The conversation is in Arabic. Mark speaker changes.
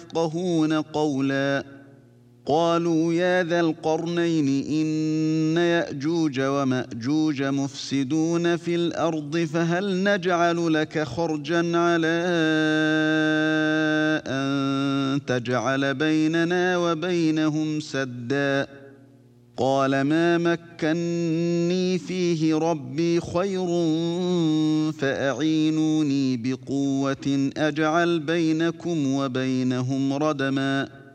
Speaker 1: يفقهون قولا قالوا يا ذا القرنين إن يأجوج ومأجوج مفسدون في الأرض فهل نجعل لك خرجا على أن تجعل بيننا وبينهم سدا قال ما مكني فيه ربي خير فأعينوني بقوة أجعل بينكم وبينهم ردما